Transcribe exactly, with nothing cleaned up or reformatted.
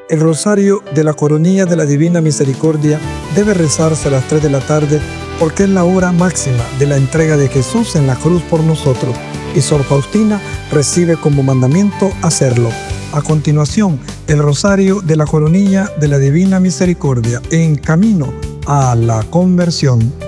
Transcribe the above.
El rosario de la Coronilla de la Divina Misericordia debe rezarse a las tres de la tarde porque es la hora máxima de la entrega de Jesús en la cruz por nosotros, y Sor Faustina recibe como mandamiento hacerlo. A continuación, el rosario de la Coronilla de la Divina Misericordia en camino a la conversión.